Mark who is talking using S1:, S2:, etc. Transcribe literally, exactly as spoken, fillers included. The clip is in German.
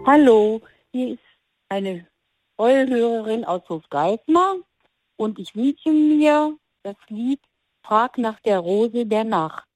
S1: Hallo, hier ist eine Treuhörerin aus Hofgeismar und ich wünsche mir das Lied Frag nach der Rose der Nacht.